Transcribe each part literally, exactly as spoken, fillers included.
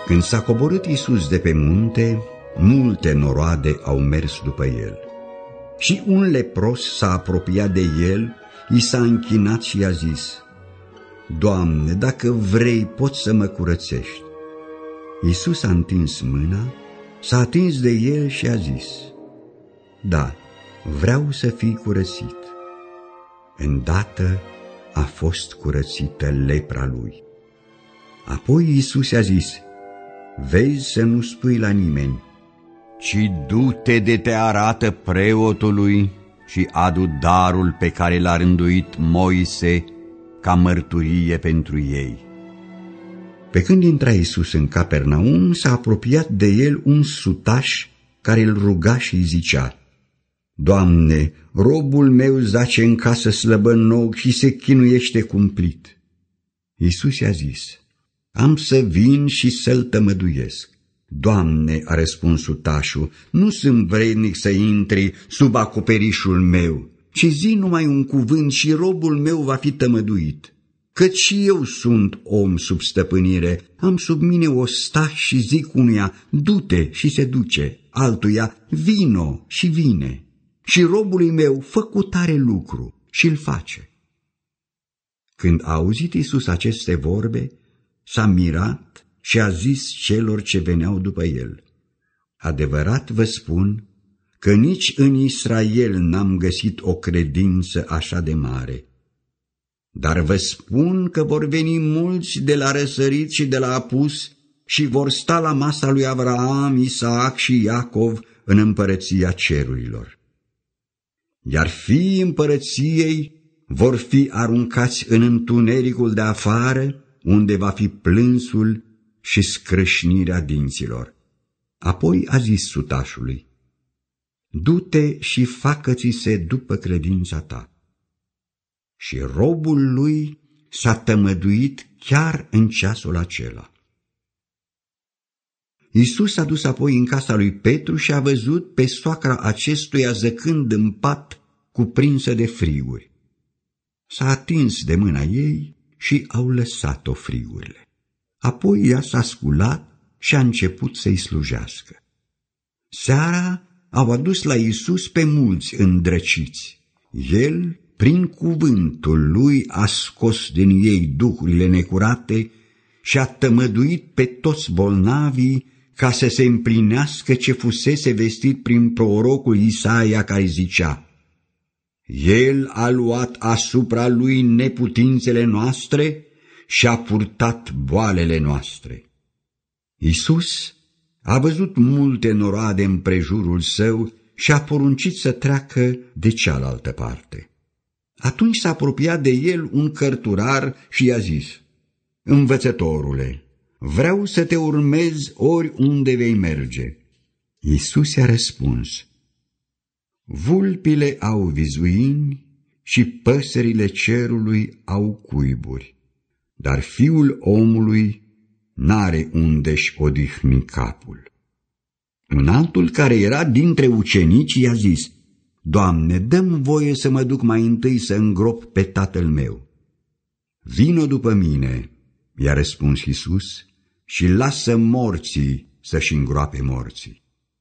Când s-a coborât Iisus de pe munte, multe noroade au mers după el. Și un lepros s-a apropiat de el, i s-a închinat și i-a zis: Doamne, dacă vrei, poți să mă curățești. Iisus a întins mâna, s-a atins de el și a zis: Da, vreau să fii curățit. Îndată a fost curățită lepra lui. Apoi Iisus i-a zis: Vezi să nu spui la nimeni, ci du-te de te arată preotului și adu darul pe care l-a rânduit Moise ca mărturie pentru ei. Pe când intra Iisus în Capernaum, s-a apropiat de el un sutaș care îl ruga și îi zicea: Doamne, robul meu zace în casă slăbănog și se chinuiește cumplit. Iisus i-a zis: Am să vin și să-l tămăduiesc. Doamne, a răspuns sutașul, nu sunt vrednic să intri sub acoperișul meu, ci zi numai un cuvânt și robul meu va fi tămăduit. Căci și eu sunt om sub stăpânire, am sub mine ostași și zic unuia: du-te și se duce, altuia: vino și vine. Și robului meu: fă cu tare lucru și îl face. Când a auzit Iisus aceste vorbe, s-a mirat și a zis celor ce veneau după el: Adevărat vă spun că nici în Israel n-am găsit o credință așa de mare. Dar vă spun că vor veni mulți de la răsărit și de la apus și vor sta la masa lui Avraam, Isaac și Iacov în împărăția cerurilor. Iar fiii împărăției vor fi aruncați în întunericul de afară, unde va fi plânsul și scrâșnirea dinților. Apoi a zis sutașului: Du-te și facă-ți-se după credința ta. Și robul lui s-a tămăduit chiar în ceasul acela. Iisus a dus apoi în casa lui Petru și a văzut pe soacra acestuia zăcând în pat, cuprinsă de friguri. S-a atins de mâna ei și au lăsat-o frigurile. Apoi ea s-a sculat și a început să-i slujească. Seara au adus la Iisus pe mulți îndrăciți. El, prin cuvântul lui, a scos din ei duhurile necurate și a tămăduit pe toți bolnavii, ca să se împlinească ce fusese vestit prin prorocul Isaia, care zicea: El a luat asupra lui neputințele noastre și a purtat boalele noastre. Iisus a văzut multe noroade împrejurul său și a poruncit să treacă de cealaltă parte. Atunci s-a apropiat de el un cărturar și i-a zis: Învățătorule, vreau să te urmez oriunde vei merge. Iisus i-a răspuns: Vulpile au vizuini și păsările cerului au cuiburi, dar Fiul omului n-are unde-și odihni capul. Un altul care era dintre ucenici i-a zis: Doamne, dă-mi voie să mă duc mai întâi să îngrop pe tatăl meu. Vino după mine, i-a răspuns Iisus, și lasă morții să-și îngroape morții.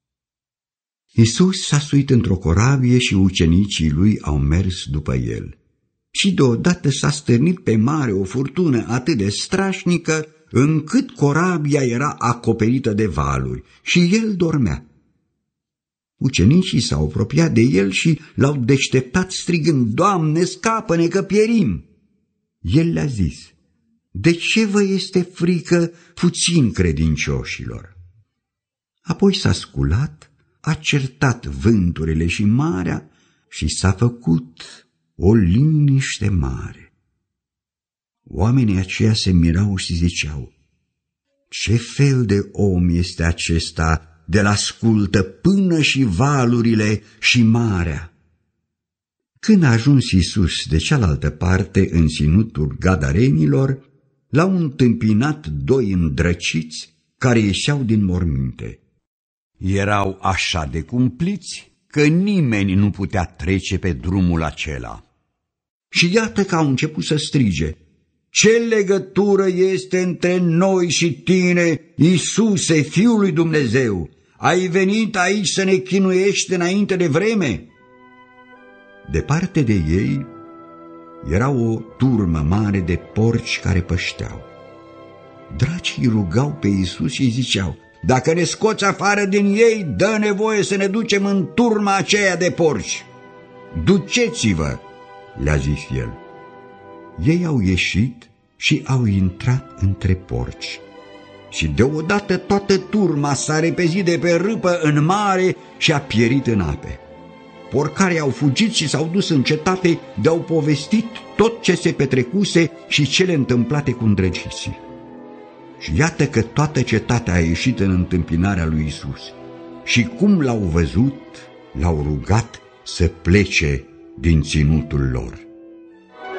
Iisus s-a suit într-o corabie și ucenicii lui au mers după el. Și deodată s-a stârnit pe mare o furtună atât de strașnică, încât corabia era acoperită de valuri și el dormea. Ucenicii s-au apropiat de el și l-au deșteptat strigând: Doamne, scapă-ne că pierim! El le-a zis: De ce vă este frică, puțin credincioșilor? Apoi s-a sculat, a certat vânturile și marea și s-a făcut o liniște mare. Oamenii aceia se mirau și ziceau: Ce fel de om este acesta, de-l ascultă până și valurile și marea? Când a ajuns Iisus de cealaltă parte în ținutul Gadarenilor, l-au întâmpinat doi îndrăciți care ieșeau din morminte. Erau așa de cumpliți că nimeni nu putea trece pe drumul acela. Și iată că au început să strige: Ce legătură este între noi și tine, Iisuse, Fiul lui Dumnezeu? Ai venit aici să ne chinuiești înainte de vreme?" Departe de ei era o turmă mare de porci care pășteau. Dracii rugau pe Iisus și ziceau: "Dacă ne scoți afară din ei, dă nevoie să ne ducem în turma aceea de porci." "Duceți-vă," le-a zis el. Ei au ieșit și au intrat între porci. Și deodată toată turma s-a repezit de pe râpă în mare și a pierit în ape. Porcarii au fugit și s-au dus în cetate, de-au povestit tot ce se petrecuse și cele întâmplate cu îndrăgiții. Și iată că toată cetatea a ieșit în întâmpinarea lui Iisus. Și cum l-au văzut, l-au rugat să plece din ținutul lor.